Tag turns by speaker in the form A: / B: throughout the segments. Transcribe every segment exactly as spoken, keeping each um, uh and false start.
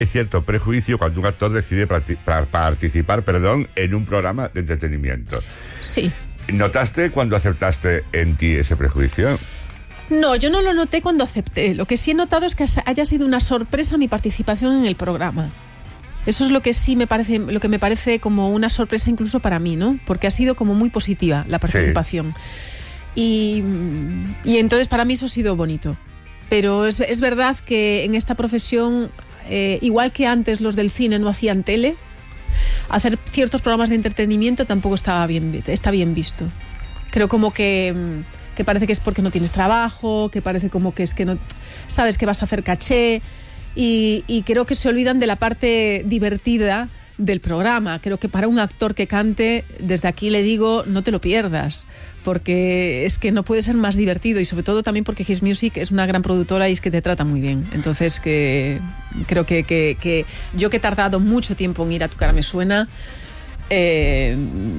A: cierto prejuicio cuando un actor decide practi- pra- participar perdón, en un programa de entretenimiento.
B: Sí.
A: ¿Notaste cuando aceptaste en ti ese prejuicio?
B: No, yo no lo noté cuando acepté. Lo que sí he notado es que haya sido una sorpresa mi participación en el programa. Eso es lo que sí me parece, lo que me parece como una sorpresa incluso para mí, ¿no? Porque ha sido como muy positiva la participación. Sí. Y, y entonces para mí eso ha sido bonito. Pero es, es verdad que en esta profesión, eh, igual que antes los del cine no hacían tele, hacer ciertos programas de entretenimiento tampoco estaba bien, está bien visto. Creo como que... que parece que es porque no tienes trabajo, que parece como que es que no sabes que vas a hacer caché y, y creo que se olvidan de la parte divertida del programa. Creo que para un actor que cante, desde aquí le digo, no te lo pierdas, porque es que no puede ser más divertido y sobre todo también porque His Music es una gran productora y es que te trata muy bien. Entonces que creo que, que, que yo que he tardado mucho tiempo en ir a Tu cara me suena, eh,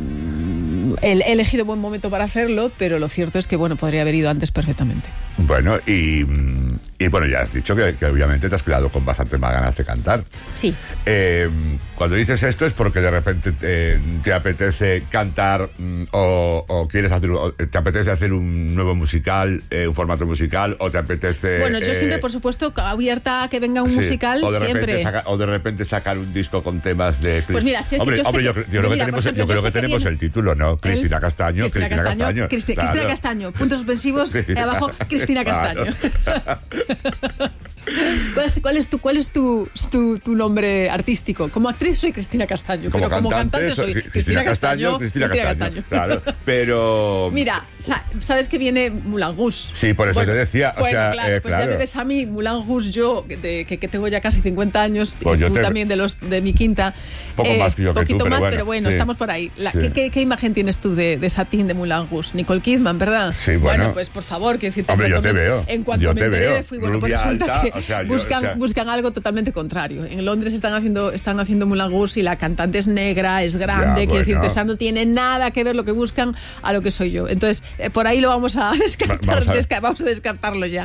B: he, he elegido buen momento para hacerlo, pero lo cierto es que bueno, podría haber ido antes perfectamente.
A: Bueno, y, y bueno, ya has dicho que, que obviamente te has quedado con bastante más ganas de cantar.
B: Sí.
A: Eh, cuando dices esto es porque de repente eh, te apetece cantar mm, o, o quieres hacer, o te apetece hacer un nuevo musical, eh, un formato musical, o te apetece...
B: Bueno, yo
A: eh,
B: siempre, por supuesto, abierta a que venga un sí, musical,
A: o de
B: siempre.
A: Saca, o de repente sacar un disco con temas de...
B: Pues mira, sí,
A: hombre,
B: yo,
A: hombre, yo,
B: que,
A: yo creo que
B: mira,
A: tenemos,
B: ejemplo,
A: yo creo
B: yo
A: que
B: que
A: tenemos
B: viene,
A: el título, ¿no? Cristina Castaño,
B: Cristina,
A: Cristina
B: Castaño,
A: Castaño.
B: Cristi,
A: claro.
B: Cristina Castaño, puntos suspensivos, y abajo, Cristina Castaño. Claro. ¿Cuál es, cuál es, tu, cuál es tu, tu, tu nombre artístico? Como actriz soy Cristina Castaño,
A: como
B: pero
A: cantante,
B: como cantante soy Cristina, Cristina Castaño.
A: Cristina,
B: Cristina
A: Castaño,
B: Castaño.
A: Claro, pero...
B: Mira, ¿sabes que viene Moulin Rouge?
A: Sí, por eso
B: bueno,
A: te decía. O
B: bueno,
A: sea,
B: claro,
A: eh,
B: pues
A: claro.
B: ya me ves a mí, Moulin Rouge, yo, de, que, que tengo ya casi cincuenta años,
A: pues
B: tú
A: te...
B: también de los de mi quinta.
A: Poco eh, más que yo que
B: poquito
A: tú, pero
B: más,
A: bueno,
B: pero bueno,
A: sí.
B: estamos por ahí. La,
A: sí.
B: ¿qué, qué, ¿Qué imagen tienes tú de, de Satín de Moulin Rouge? Nicole Kidman, ¿verdad?
A: Sí, bueno.
B: Bueno, pues por favor, quiero decirte...
A: Hombre, yo te
B: me,
A: veo.
B: En cuanto
A: yo
B: me
A: te
B: enteré,
A: veo.
B: fui, bueno,
A: Rubia
B: pues resulta
A: alta,
B: que
A: o sea, yo,
B: buscan,
A: o sea...
B: buscan algo totalmente contrario. En Londres están haciendo, están haciendo Moulin Rouge y la cantante es negra, es grande,
A: ya,
B: quiero
A: bueno.
B: decirte, o sea, no tiene nada que ver lo que buscan a lo que soy yo. Entonces, eh, por ahí lo vamos a descartar,
A: vamos a,
B: desca- vamos a descartarlo ya.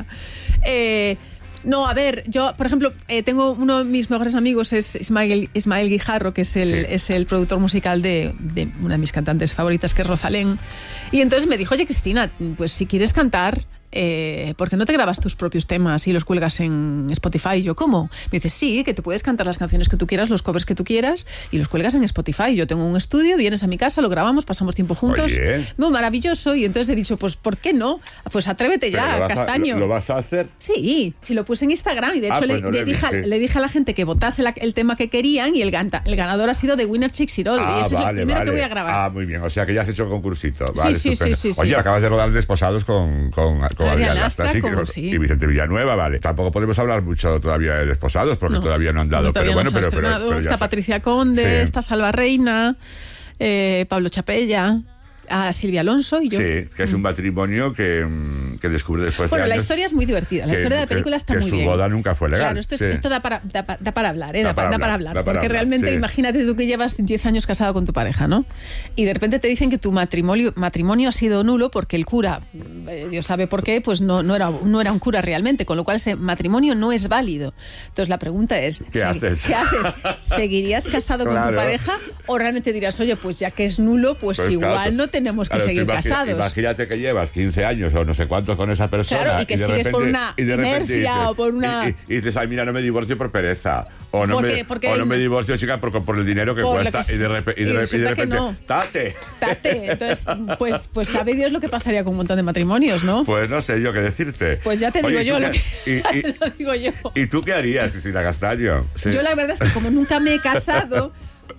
B: Eh, No, a ver, yo, por ejemplo, eh, tengo uno de mis mejores amigos, es Ismael, Ismael Guijarro, que es el, sí. es el productor musical de, de una de mis cantantes favoritas, que es Rosalén. Y entonces me dijo, oye, Cristina, pues si quieres cantar, eh, ¿por qué no te grabas tus propios temas y los cuelgas en Spotify? Y yo, ¿cómo? Me dice, sí, que te puedes cantar las canciones que tú quieras, los covers que tú quieras y los cuelgas en Spotify. Yo tengo un estudio, vienes a mi casa, lo grabamos, pasamos tiempo juntos.
A: Oye.
B: No, maravilloso. Y entonces he dicho, pues, ¿por qué no? Pues atrévete ya,
A: ¿lo
B: Castaño.
A: A, ¿lo, ¿Lo vas a hacer?
B: Sí, sí, lo puse en Instagram y de hecho
A: ah,
B: le,
A: pues no
B: le,
A: le,
B: dije,
A: dije.
B: le dije a la gente que votase la, el tema que querían y el, ganta, el ganador ha sido The Winner Chicks It All.
A: Ah,
B: y ese
A: vale,
B: es el primero
A: vale.
B: que voy a grabar.
A: Ah, muy bien. O sea que ya has hecho el concursito. Vale,
B: sí, sí, sí, sí,
A: Oye,
B: sí.
A: acabas de rodar Desposados con, con, con Adrián Lastra sí,
B: sí.
A: y Vicente Villanueva, vale. Tampoco podemos hablar mucho todavía de Desposados porque no, todavía no han dado.
B: No,
A: pero bueno,
B: no
A: pero, pero, pero
B: está
A: ya
B: Patricia Conde, sí. Está Salva Reina, eh, Pablo Chapella, a Silvia Alonso y yo.
A: Sí, que es un matrimonio que, que descubre después
B: bueno,
A: de años.
B: Bueno, la historia es muy divertida. La
A: que,
B: historia de la película está
A: que
B: muy
A: su
B: bien.
A: Su boda nunca fue legal.
B: Claro, esto, es,
A: sí.
B: esto da, para, da, da para hablar, ¿eh?
A: Da,
B: da,
A: para
B: da
A: hablar,
B: para hablar.
A: da para
B: porque
A: hablar,
B: realmente,
A: sí.
B: imagínate tú que llevas diez años casado con tu pareja, ¿no? Y de repente te dicen que tu matrimonio, matrimonio ha sido nulo porque el cura, eh, Dios sabe por qué, pues no, no, era, no era un cura realmente, con lo cual ese matrimonio no es válido. Entonces la pregunta es,
A: ¿qué haces?
B: ¿qué haces? ¿Seguirías casado
A: claro.
B: con tu pareja o realmente dirás, oye, pues ya que es nulo, pues, pues igual claro, no tenemos que claro, seguir
A: imagina,
B: casados?
A: Imagínate que llevas quince años o no sé cuántos con esa persona.
B: Claro, y que
A: y de
B: sigues
A: repente,
B: por una
A: y de
B: inercia
A: dices,
B: o por una...
A: Y, y, y dices, ay, mira, no me divorcio por pereza. O no,
B: porque,
A: me,
B: porque
A: o no me divorcio, chica, por, por el dinero que cuesta.
B: Que
A: y de, repe, y de,
B: y
A: y de repente,
B: no.
A: ¡tate!
B: ¡Tate! Entonces, pues, pues sabe Dios lo que pasaría con un montón de matrimonios, ¿no?
A: Pues no sé yo qué decirte.
B: Pues ya te digo
A: Oye,
B: yo lo
A: qué,
B: que...
A: y, y,
B: lo digo yo.
A: ¿Y tú qué harías, Cristina Castaño?
B: Sí. Yo la verdad es que como nunca me he casado,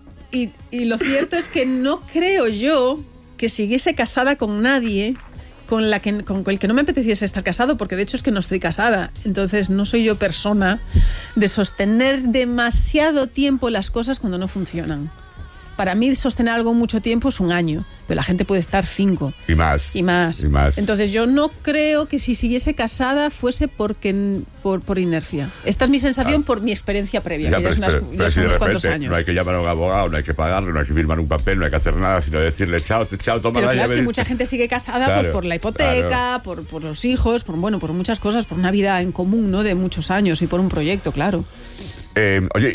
B: y, y lo cierto es que no creo yo que siguiese casada con nadie... Con, la que, con el que no me apeteciese estar casado, porque de hecho es que no estoy casada. Entonces no soy yo persona de sostener demasiado tiempo las cosas cuando no funcionan. Para mí sostener algo mucho tiempo es un año, pero la gente puede estar cinco.
A: Y más.
B: Y más.
A: Y más.
B: Entonces yo no creo que si siguiese casada fuese porque, por, por inercia. Esta es mi sensación ah. por mi experiencia previa,
A: ya,
B: que
A: pero,
B: ya es unas,
A: pero,
B: ya
A: pero
B: son
A: si
B: unos
A: repente,
B: cuantos años.
A: No hay que llamar a un abogado, no hay que pagarle, no hay que firmar un papel, no hay que hacer nada, sino decirle chao, chao, toma
B: pero
A: la
B: claro,
A: llave.
B: Es que mucha gente sigue casada
A: claro,
B: pues por la hipoteca,
A: claro.
B: por, por los hijos, por bueno, por muchas cosas, por una vida en común, ¿no? De muchos años y por un proyecto, claro.
A: Eh, oye,